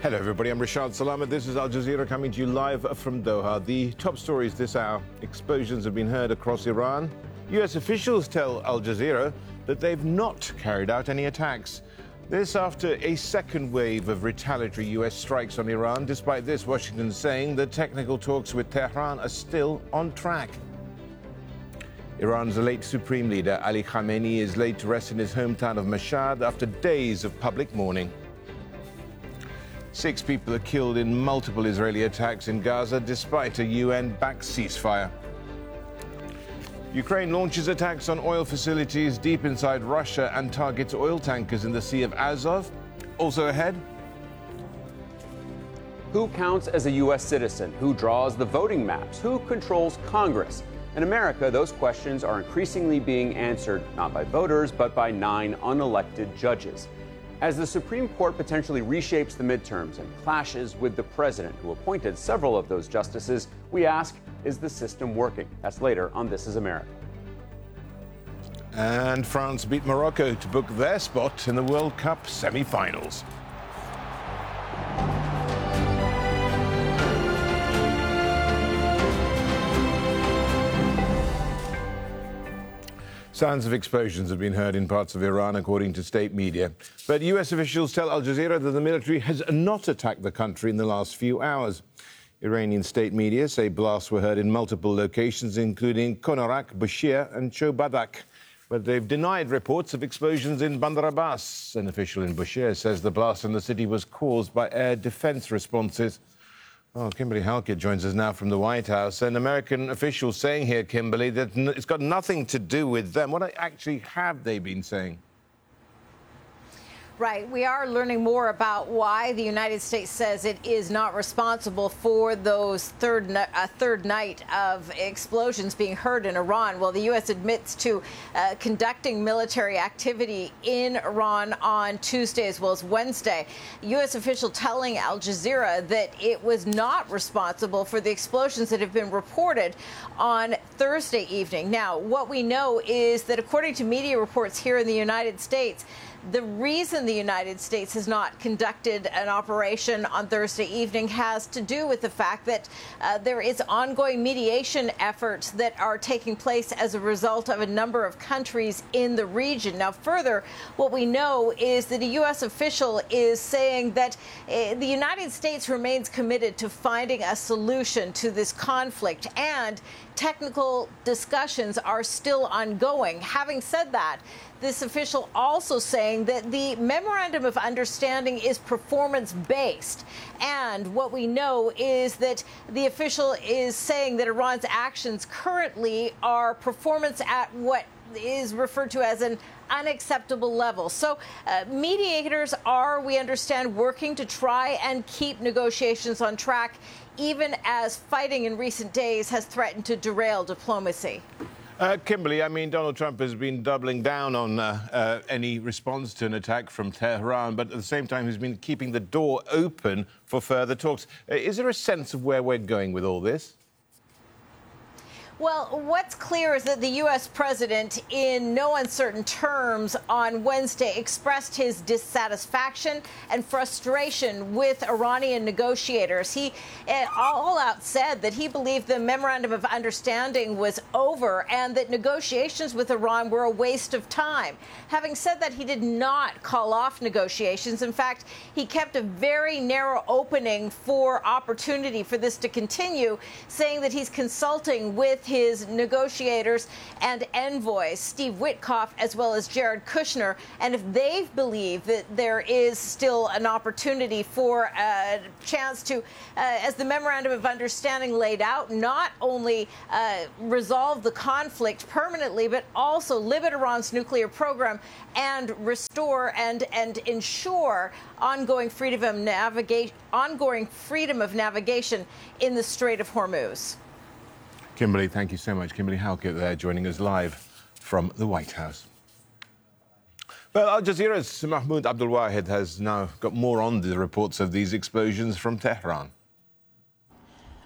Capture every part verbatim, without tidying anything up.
Hello, everybody. I'm Rashad Salamat. This is Al Jazeera coming to you live from Doha. The top stories this hour. Explosions have been heard across Iran. U S officials tell Al Jazeera that they've not carried out any attacks. This after a second wave of retaliatory U S strikes on Iran. Despite this, Washington saying that technical talks with Tehran are still on track. Iran's late Supreme Leader Ali Khamenei is laid to rest in his hometown of Mashhad after days of public mourning. Six people are killed in multiple Israeli attacks in Gaza despite a U N-backed ceasefire. Ukraine launches attacks on oil facilities deep inside Russia and targets oil tankers in the Sea of Azov. Also ahead. Who counts as a U S citizen? Who draws the voting maps? Who controls Congress? In America, those questions are increasingly being answered not by voters, but by nine unelected judges. As the Supreme Court potentially reshapes the midterms and clashes with the president, who appointed several of those justices, we ask, is the system working? That's later on This Is America. And France beat Morocco to book their spot in the World Cup semi-finals. Sounds of explosions have been heard in parts of Iran, according to state media. But U S officials tell Al Jazeera that the military has not attacked the country in the last few hours. Iranian state media say blasts were heard in multiple locations, including Konarak, Bushehr and Chobadak. But they've denied reports of explosions in Bandar Abbas. An official in Bushehr says the blast in the city was caused by air defense responses. Oh, Kimberly Halkett joins us now from the White House. An American official saying here, Kimberly, that it's got nothing to do with them. What actually have they been saying? Right. We are learning more about why the United States says it is not responsible for those third uh, third night of explosions being heard in Iran. Well, the U S admits to uh, conducting military activity in Iran on Tuesday as well as Wednesday. A U S official telling Al Jazeera that it was not responsible for the explosions that have been reported on Thursday evening. Now, what we know is that according to media reports here in the United States, the reason the United States has not conducted an operation on Thursday evening has to do with the fact that uh, there is ongoing mediation efforts that are taking place as a result of a number of countries in the region. Now, further, what we know is that a U S official is saying that uh, the United States remains committed to finding a solution to this conflict, and technical discussions are still ongoing. Having said that, this official also saying that the memorandum of understanding is performance-based. And what we know is that the official is saying that Iran's actions currently are performance at what is referred to as an unacceptable level. So uh, mediators are, we understand, working to try and keep negotiations on track, even as fighting in recent days has threatened to derail diplomacy. Uh, Kimberly, I mean, Donald Trump has been doubling down on uh, uh, any response to an attack from Tehran, but at the same time he's been keeping the door open for further talks. Uh, is there a sense of where we're going with all this? Well, what's clear is that the U S president, in no uncertain terms, on Wednesday expressed his dissatisfaction and frustration with Iranian negotiators. He uh, all out said that he believed the memorandum of understanding was over and that negotiations with Iran were a waste of time. Having said that, he did not call off negotiations. In fact, he kept a very narrow opening for opportunity for this to continue, saying that he's consulting with his negotiators and envoys, Steve Witkoff, as well as Jared Kushner. And if they believe that there is still an opportunity for a chance to, uh, as the memorandum of understanding laid out, not only uh, resolve the conflict permanently, but also limit Iran's nuclear program and restore and, and ensure ongoing freedom of navigation, ongoing freedom of navigation in the Strait of Hormuz. Kimberly, thank you so much. Kimberly Halkett there joining us live from the White House. Well, Al Jazeera's Mahmoud Abdulwahid has now got more on the reports of these explosions from Tehran.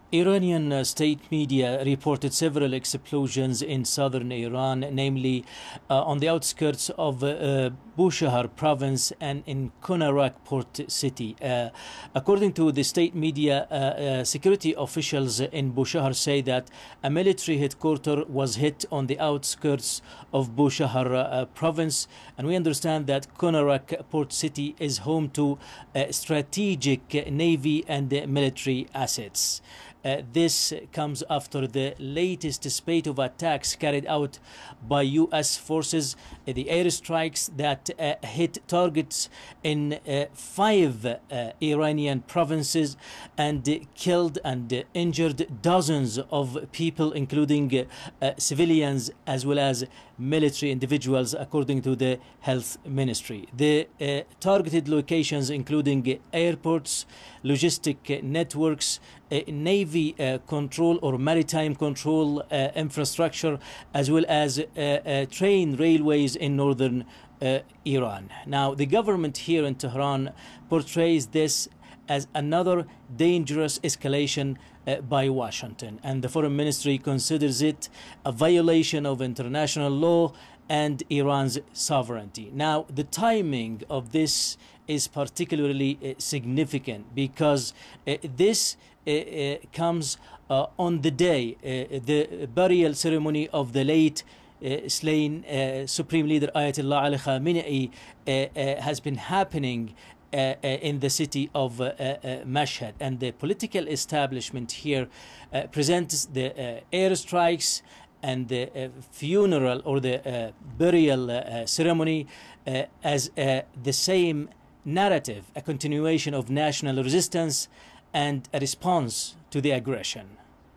Iranian uh, state media reported several explosions in southern Iran, namely uh, on the outskirts of uh, Bushehr province and in Konarak port city. Uh, according to the state media, uh, uh, security officials in Bushehr say that a military headquarters was hit on the outskirts of Bushehr uh, province, and we understand that Konarak port city is home to uh, strategic navy and uh, military assets. Uh, this comes after the latest spate of attacks carried out by U S forces, uh, the airstrikes that uh, hit targets in uh, five uh, Iranian provinces and uh, killed and uh, injured dozens of people, including uh, uh, civilians as well as military individuals, according to the health ministry. The uh, targeted locations including airports, logistic networks, uh, navy uh, control or maritime control uh, infrastructure, as well as uh, uh, train railways in northern uh, Iran. Now, the government here in Tehran portrays this as another dangerous escalation uh, by Washington, and the foreign ministry considers it a violation of international law and Iran's sovereignty. Now, the timing of this is particularly uh, significant because uh, this uh, uh, comes uh, on the day, uh, the burial ceremony of the late Uh, slain uh, Supreme Leader Ayatollah Ali Khamenei uh, uh, has been happening uh, uh, in the city of uh, uh, Mashhad, and the political establishment here uh, presents the uh, airstrikes and the uh, funeral or the uh, burial uh, ceremony uh, as uh, the same narrative, a continuation of national resistance and a response to the aggression.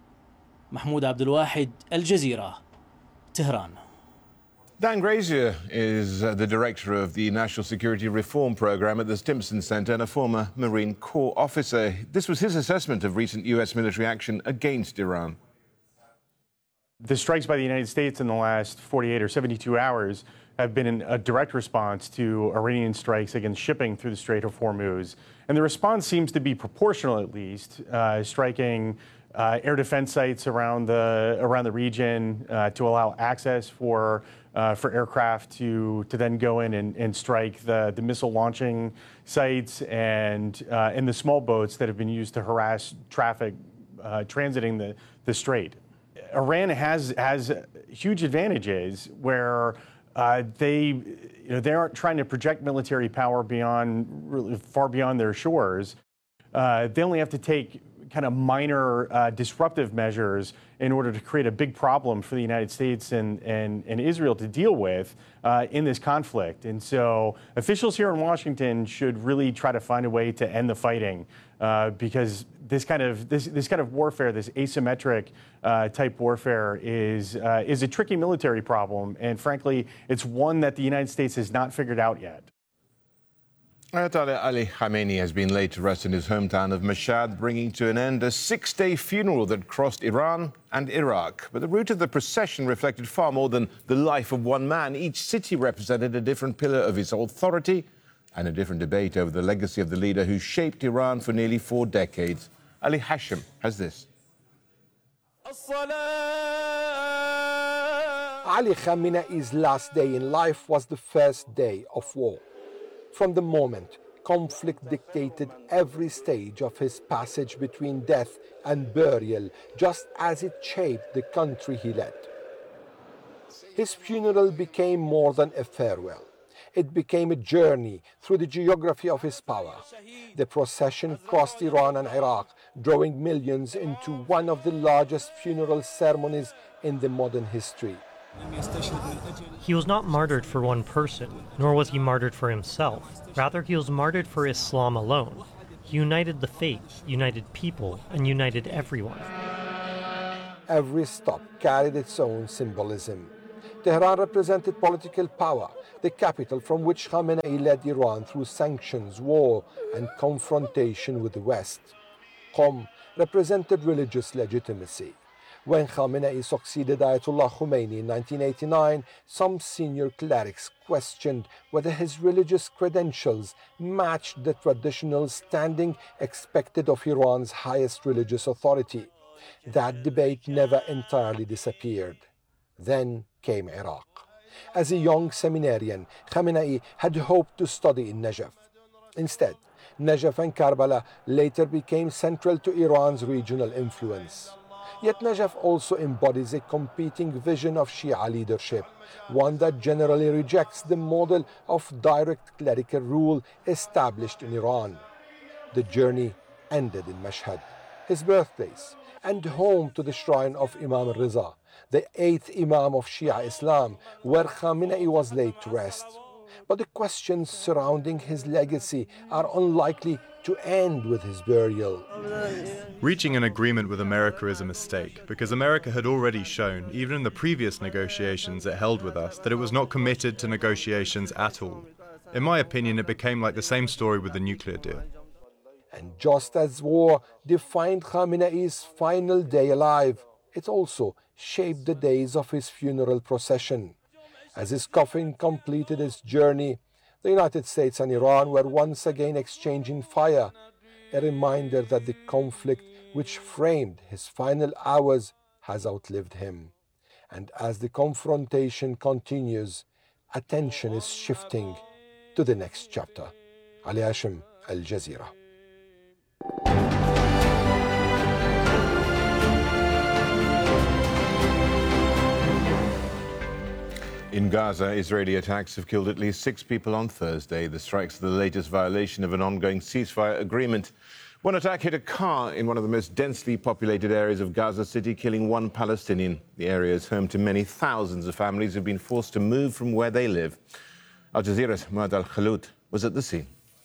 Mahmoud Abdul Wahid, Al Jazeera, Tehran. Dan Grazier is uh, the director of the National Security Reform Program at the Stimson Center and a former Marine Corps officer. This was his assessment of recent U S military action against Iran. The strikes by the United States in the last forty-eight or seventy-two hours have been in a direct response to Iranian strikes against shipping through the Strait of Hormuz. And the response seems to be proportional, at least, uh, striking uh, air defense sites around the around the region uh, to allow access for uh, for aircraft to to then go in and, and strike the, the missile launching sites and uh, and the small boats that have been used to harass traffic uh, transiting the, the strait. Iran has has huge advantages where uh, they you know they aren't trying to project military power beyond really far beyond their shores. Uh, they only have to take kind of minor uh, disruptive measures in order to create a big problem for the United States and, and, and Israel to deal with uh, in this conflict. And so officials here in Washington should really try to find a way to end the fighting uh, because this kind of this, this kind of warfare, this asymmetric uh, type warfare is uh, is a tricky military problem. And frankly, it's one that the United States has not figured out yet. Ayatollah Ali Khamenei has been laid to rest in his hometown of Mashhad, bringing to an end a six-day funeral that crossed Iran and Iraq. But the route of the procession reflected far more than the life of one man. Each city represented a different pillar of his authority and a different debate over the legacy of the leader who shaped Iran for nearly four decades. Ali Hashim has this. Ali Khamenei's last day in life was the first day of war. From the moment, conflict dictated every stage of his passage between death and burial, just as it shaped the country he led. His funeral became more than a farewell. It became a journey through the geography of his power. The procession crossed Iran and Iraq, drawing millions into one of the largest funeral ceremonies in the modern history. He was not martyred for one person, nor was he martyred for himself. Rather, he was martyred for Islam alone. He united the faith, united people, and united everyone. Every stop carried its own symbolism. Tehran represented political power, the capital from which Khamenei led Iran through sanctions, war, and confrontation with the West. Qom represented religious legitimacy. When Khamenei succeeded Ayatollah Khomeini in nineteen eighty-nine, some senior clerics questioned whether his religious credentials matched the traditional standing expected of Iran's highest religious authority. That debate never entirely disappeared. Then came Iraq. As a young seminarian, Khamenei had hoped to study in Najaf. Instead, Najaf and Karbala later became central to Iran's regional influence. Yet Najaf also embodies a competing vision of Shia leadership, one that generally rejects the model of direct clerical rule established in Iran. The journey ended in Mashhad, his birthplace, and home to the shrine of Imam al-Riza, the eighth Imam of Shia Islam, where Khamenei was laid to rest. But the questions surrounding his legacy are unlikely to end with his burial. Reaching an agreement with America is a mistake, because America had already shown, even in the previous negotiations it held with us, that it was not committed to negotiations at all. In my opinion, it became like the same story with the nuclear deal. And just as war defined Khamenei's final day alive, it also shaped the days of his funeral procession. As his coffin completed its journey, the United States and Iran were once again exchanging fire, a reminder that the conflict which framed his final hours has outlived him. And as the confrontation continues, attention is shifting to the next chapter. Ali Hashim, Al Jazeera. In Gaza, Israeli attacks have killed at least six people on Thursday. The strikes are the latest violation of an ongoing ceasefire agreement. One attack hit a car in one of the most densely populated areas of Gaza City, killing one Palestinian. The area is home to many thousands of families who've been forced to move from where they live. Al Jazeera's Muad Al-Khalout was at the scene.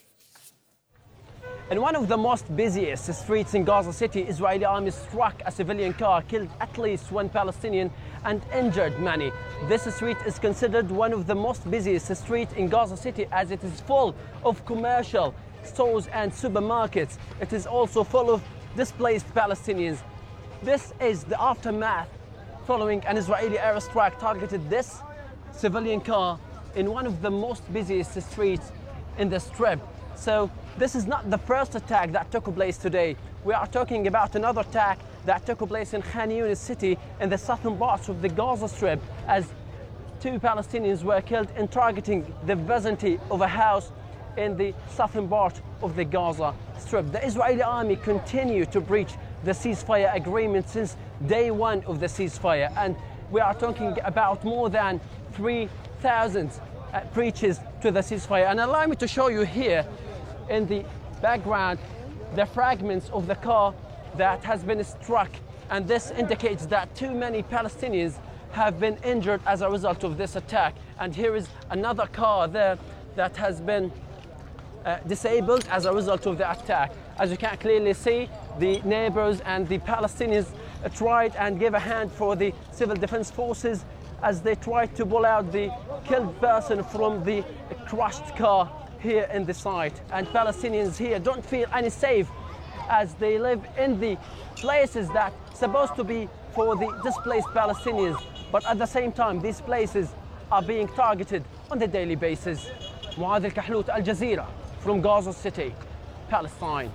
In one of the most busiest streets in Gaza City, Israeli army struck a civilian car, killed at least one Palestinian and injured many. This street is considered one of the most busiest streets in Gaza City, as it is full of commercial stores and supermarkets. It is also full of displaced Palestinians. This is the aftermath following an Israeli airstrike targeted this civilian car in one of the most busiest streets in the Strip. So this is not the first attack that took place today. We are talking about another attack that took place in Khan Yunis city in the southern parts of the Gaza Strip, as two Palestinians were killed in targeting the vicinity of a house in the southern part of the Gaza Strip. The Israeli army continued to breach the ceasefire agreement since day one of the ceasefire, and we are talking about more than three thousand uh, breaches to the ceasefire. And allow me to show you here in the background the fragments of the car that has been struck, and this indicates that too many Palestinians have been injured as a result of this attack. And here is another car there that has been uh, disabled as a result of the attack. As you can clearly see, the neighbors and the Palestinians uh, tried and gave a hand for the civil defense forces as they tried to pull out the killed person from the crushed car here in the site. And Palestinians here don't feel any safe as they live in the places that are supposed to be for the displaced Palestinians. But at the same time, these places are being targeted on a daily basis. Muad Al-Khalout, Al Jazeera, from Gaza City, Palestine.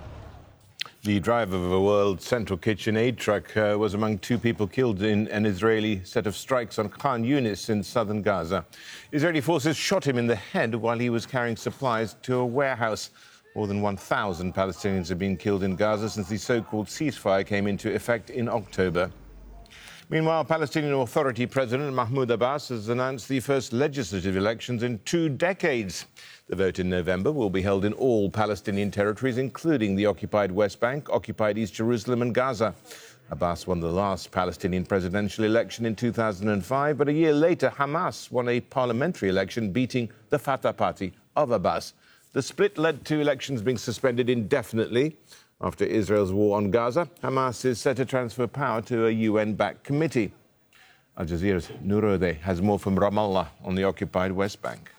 The driver of a World Central Kitchen aid truck uh, was among two people killed in an Israeli set of strikes on Khan Yunis in southern Gaza. Israeli forces shot him in the head while he was carrying supplies to a warehouse. More than one thousand Palestinians have been killed in Gaza since the so-called ceasefire came into effect in October. Meanwhile, Palestinian Authority President Mahmoud Abbas has announced the first legislative elections in two decades. The vote in November will be held in all Palestinian territories, including the occupied West Bank, occupied East Jerusalem and Gaza. Abbas won the last Palestinian presidential election in two thousand five, but a year later, Hamas won a parliamentary election, beating the Fatah party of Abbas. The split led to elections being suspended indefinitely. After Israel's war on Gaza, Hamas is set to transfer power to a U N-backed committee. Al Jazeera's Noor Odeh has more from Ramallah on the occupied West Bank.